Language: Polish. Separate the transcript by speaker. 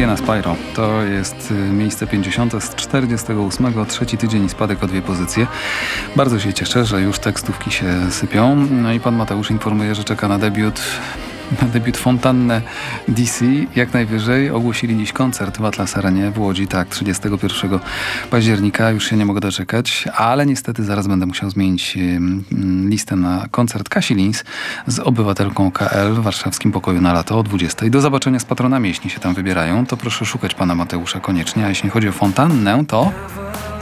Speaker 1: Siena Spyro. To jest miejsce 50 z 48, trzeci tydzień i spadek o 2 pozycje. Bardzo się cieszę, że już tekstówki się sypią. No i pan Mateusz informuje, że czeka na debiut Fontannę DC. Jak najwyżej ogłosili dziś koncert w Atlas Arenie w Łodzi, tak, 31 października. Już się nie mogę doczekać, ale niestety zaraz będę musiał zmienić listę na koncert Kasi Lins z obywatelką KL w warszawskim Pokoju na Lato o 20. Do zobaczenia z patronami, jeśli się tam wybierają. To proszę szukać pana Mateusza koniecznie. A jeśli chodzi o Fontannę, to...